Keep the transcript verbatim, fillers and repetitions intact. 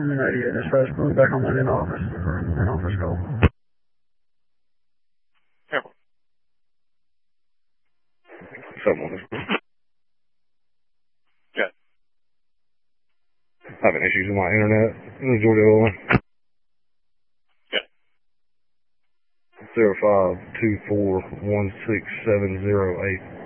I'm an idiot. Dispatch, put me back on that in office. In office call. Careful. Someone. Yeah. Having issues with my internet. This is Georgia Owen. Yeah. Zero five two four one six seven zero eight.